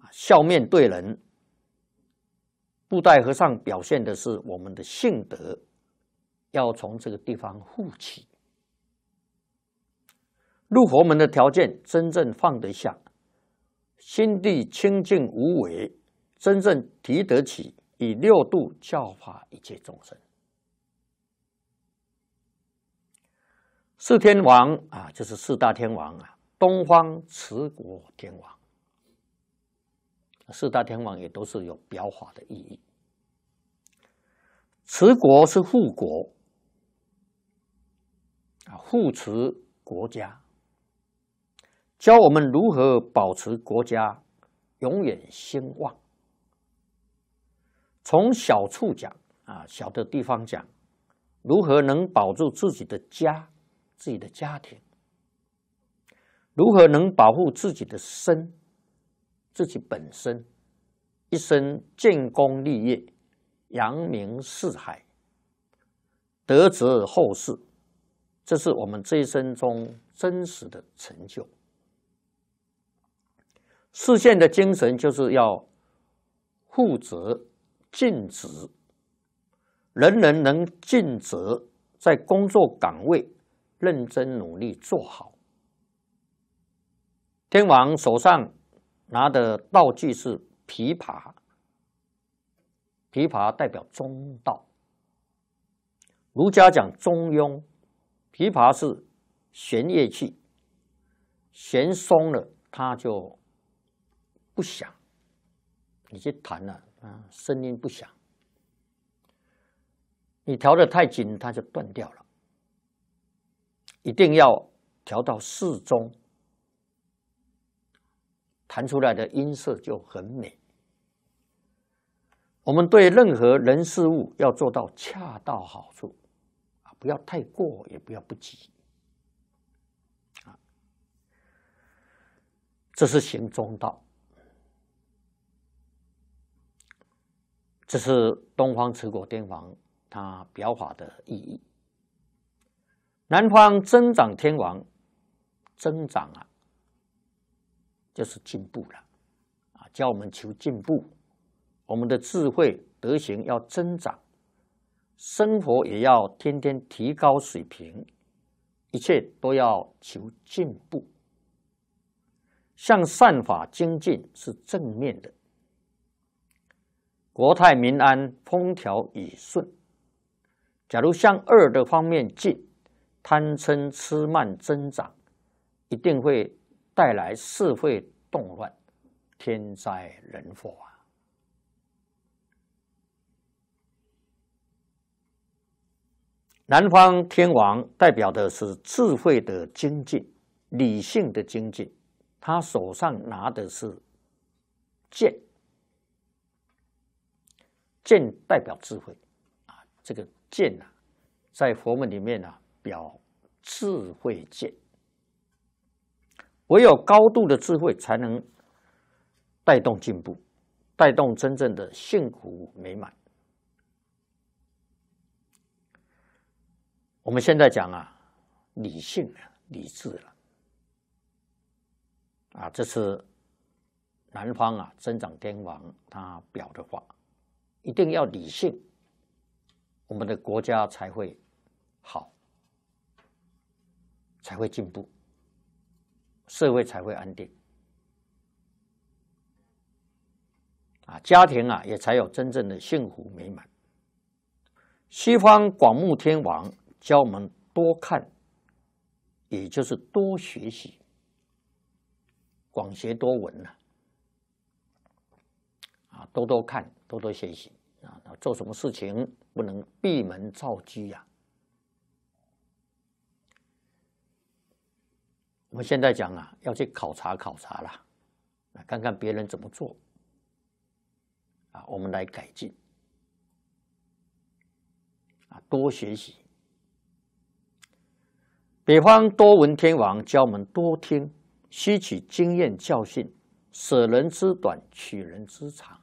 笑面对人。布袋和尚表现的是我们的性德，要从这个地方护起。入佛门的条件真正放得下，心地清净无为，真正提得起，以六度教化一切众生。四天王啊，就是四大天王啊，东方持国天王。四大天王也都是有表法的意义。持国是护国啊，护持国家，教我们如何保持国家永远兴旺。从小处讲啊，小的地方讲，如何能保住自己的家、自己的家庭，如何能保护自己的身、自己本身，一生建功立业，扬名四海，德泽后世，这是我们这一生中真实的成就。示现的精神就是要负责尽职，人人能尽责，在工作岗位认真努力做好。天王手上拿的道具是琵琶，琵琶代表中道。儒家讲中庸，琵琶是弦乐器，弦松了它就不响，你去弹了声音不响；你调得太紧，它就断掉了。一定要调到适中，弹出来的音色就很美。我们对任何人事物要做到恰到好处，不要太过，也不要不及。这是行中道，这是东方持国天王他表法的意义。南方增长天王，增长啊，就是进步了教我们求进步，我们的智慧德行要增长，生活也要天天提高水平，一切都要求进步。向善法精进是正面的，国泰民安，风调雨顺。假如向恶的方面进，贪嗔痴慢增长，一定会带来社会动乱，天灾人祸南方天王代表的是智慧的精进，理性的精进。他手上拿的是剑，剑代表智慧这个剑在佛门里面表智慧剑。唯有高度的智慧，才能带动进步，带动真正的幸福美满。我们现在讲理性理智了这是南方增长天王他表的话，一定要理性，我们的国家才会好，才会进步，社会才会安定家庭也才有真正的幸福美满。西方广目天王教我们多看，也就是多学习，广学多闻多多看，多多学习做什么事情不能闭门造车我们现在讲要去考察了，看看别人怎么做我们来改进多学习。北方多闻天王教我们多听，吸取经验教训，舍人之短，取人之长。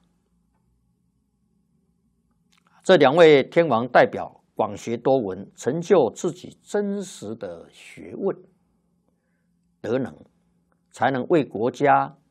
这两位天王代表广学多闻，成就自己真实的学问德能，才能为国家